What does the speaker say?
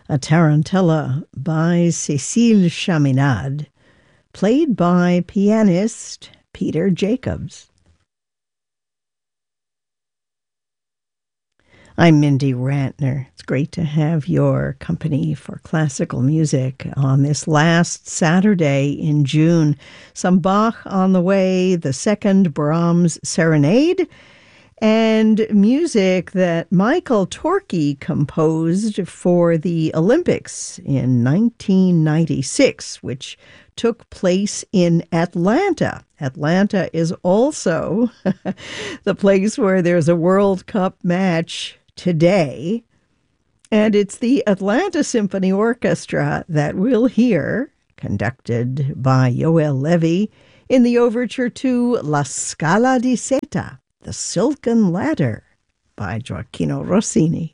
a tarantella by Cécile Chaminade, played by pianist Peter Jacobs. I'm Mindy Rantner. It's great to have your company for classical music on this last Saturday in June. Some Bach on the way, the second Brahms Serenade, and music that Michael Torke composed for the Olympics in 1996, which took place in Atlanta. Atlanta is also the place where there's a World Cup match today. And it's the Atlanta Symphony Orchestra that we'll hear, conducted by Yoel Levy, in the overture to La Scala di Seta, The Silken Ladder, by Gioacchino Rossini.